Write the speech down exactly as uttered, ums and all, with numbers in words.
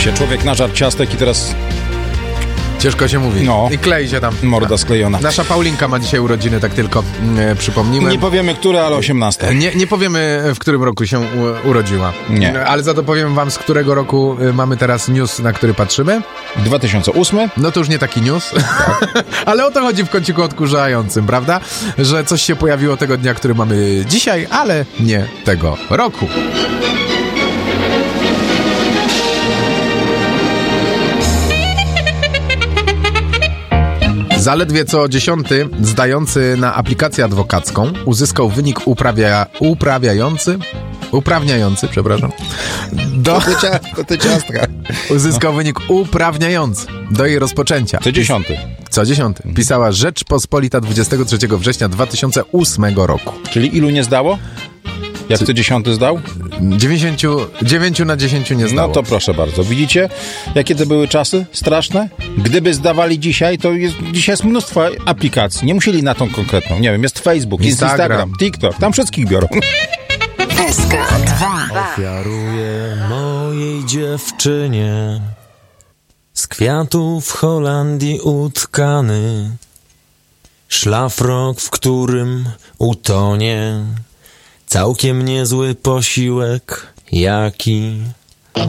się człowiek nażar ciastek i teraz... Ciężko się mówi. No. I klei się tam. Morda sklejona. Nasza Paulinka ma dzisiaj urodziny, tak tylko e, przypomnimy. Nie powiemy, które, ale osiemnaste. Nie, nie powiemy, w którym roku się u, urodziła. Nie. Ale za to powiem wam, z którego roku y, mamy teraz news, na który patrzymy. dwa tysiące ósmy. No to już nie taki news. Tak. Ale o to chodzi w kąciku odkurzającym, prawda? Że coś się pojawiło tego dnia, który mamy dzisiaj, ale nie tego roku. Zaledwie co dziesiąty zdający na aplikację adwokacką uzyskał wynik uprawia, uprawiający, uprawniający, przepraszam, do, To, cia, to te ciastka. uzyskał wynik uprawniający do jej rozpoczęcia. Co dziesiąty. Co dziesiąty. Pisała Rzeczpospolita dwudziestego trzeciego września dwa tysiące ósmego roku. Czyli ilu nie zdało? Jak to dziesiąty zdał? dziewięćdziesiąt dziewięć na dziesięć nie zdało. No to proszę bardzo. Widzicie, jakie to były czasy straszne? Gdyby zdawali dzisiaj, to jest, dzisiaj jest mnóstwo aplikacji. Nie musieli na tą konkretną. Nie wiem, jest Facebook, jest Instagram. Instagram, TikTok. Tam wszystkich biorą. Ofiaruję mojej dziewczynie z kwiatów w Holandii utkany szlafrok, w którym utonie całkiem niezły posiłek, jaki